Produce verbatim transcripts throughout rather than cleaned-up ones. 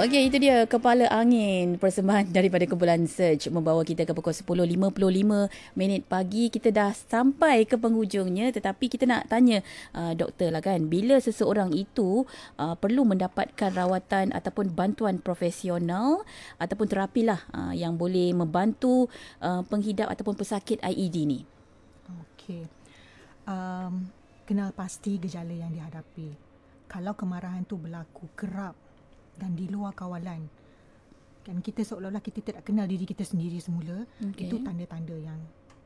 Okey, itu dia Kepala Angin, persembahan daripada kumpulan Search, membawa kita ke pukul sepuluh lima puluh lima minit pagi. Kita dah sampai ke penghujungnya, tetapi kita nak tanya uh, doktor lah kan, bila seseorang itu uh, perlu mendapatkan rawatan ataupun bantuan profesional ataupun terapi lah uh, yang boleh membantu uh, penghidap ataupun pesakit I E D ni. Okey. Um, kenal pasti gejala yang dihadapi. Kalau kemarahan tu berlaku kerap dan di luar kawalan, kan kita seolah-olah kita tidak kenal diri kita sendiri semula, okay. Itu tanda-tanda yang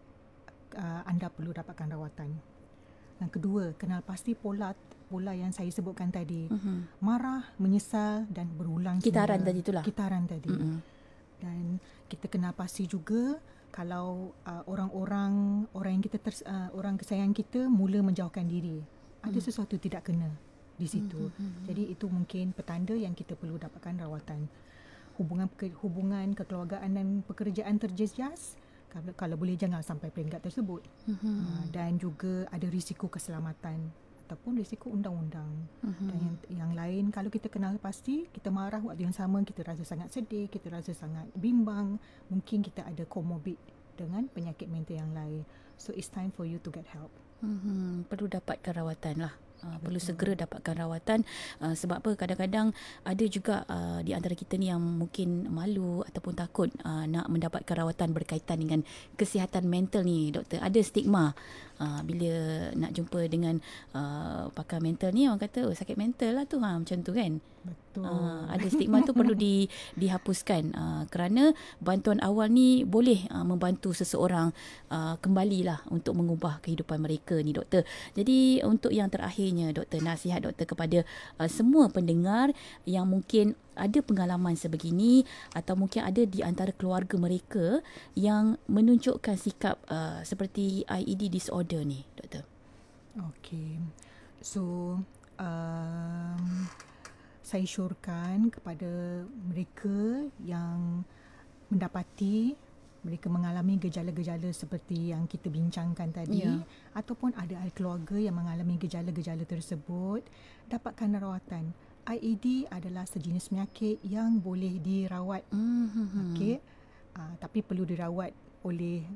uh, anda perlu dapatkan rawatan. Yang kedua, kenal pasti pola pola yang saya sebutkan tadi. Uh-huh. Marah, menyesal dan berulang. Kitaran semula. tadi itulah. Kitaran tadi. Uh-huh. Dan kita kenal pasti juga kalau uh, orang-orang orang yang kita ter, uh, orang kesayang kita mula menjauhkan diri. Ada uh-huh. sesuatu tidak kena di situ. Mm-hmm. Jadi itu mungkin petanda yang kita perlu dapatkan rawatan. Hubungan hubungan kekeluargaan dan pekerjaan terjejas, kalau, kalau boleh jangan sampai peringkat tersebut. Mm-hmm. Uh, dan juga ada risiko keselamatan ataupun risiko undang-undang. Mm-hmm. Dan yang, yang lain, kalau kita kenal pasti, kita marah waktu yang sama, kita rasa sangat sedih, kita rasa sangat bimbang, mungkin kita ada comorbid dengan penyakit mental yang lain. So it's time for you to get help. Mm-hmm. Perlu dapatkan rawatan lah. Uh, perlu segera dapatkan rawatan uh, sebab apa, kadang-kadang ada juga uh, di antara kita ni yang mungkin malu ataupun takut uh, nak mendapatkan rawatan berkaitan dengan kesihatan mental ni, doktor. Ada stigma uh, bila nak jumpa dengan uh, pakar mental ni, orang kata oh, sakit mental lah tu, ha, macam tu kan. Betul. Uh, ada stigma tu perlu di, dihapuskan uh, kerana bantuan awal ni boleh uh, membantu seseorang uh, kembalilah untuk mengubah kehidupan mereka ni, doktor. Jadi untuk yang terakhirnya, doktor, nasihat doktor kepada uh, semua pendengar yang mungkin ada pengalaman sebegini atau mungkin ada di antara keluarga mereka yang menunjukkan sikap uh, seperti I E D disorder ni, doktor. Okey. So um, saya syorkan kepada mereka yang mendapati mereka mengalami gejala-gejala seperti yang kita bincangkan tadi, yeah. ataupun ada ahli keluarga yang mengalami gejala-gejala tersebut, dapatkan rawatan. I E D adalah sejenis penyakit yang boleh dirawat. Mm-hmm. Okey. Uh, tapi perlu dirawat oleh